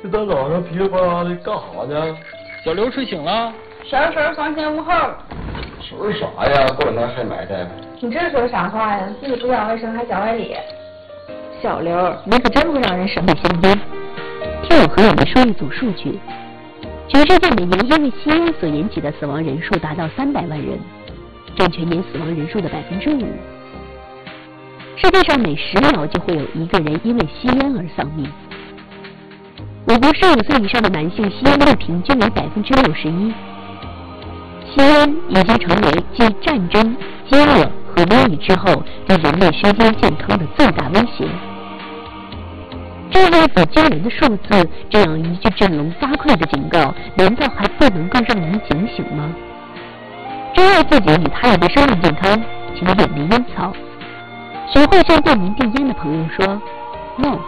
这大早上噼里啪啦的干啥呢？ 小刘睡醒了。 婶房前屋后。 婶啥呀？过两天还埋汰。 你这说啥话呀？自己不讲卫生还讲外理。 小刘，你可真会让人审美相颠。听我和我们说一组数据：全世界每年因为吸烟所引起的死亡人数达到300万人，占全年死亡人数的5%。世界上每10秒就会有1个人因为吸烟而丧命。我国15岁以上的男性吸烟率平均为61%。吸烟已经成为继战争、饥饿和瘟疫之后对人类身心健康的最大威胁。这样一组惊人的数字，这样一句振聋发聩的警告，难道还不能够让人警醒吗？珍爱自己与他人的生命健康，请远离烟草。学会向过敏病烟的朋友说 “No”。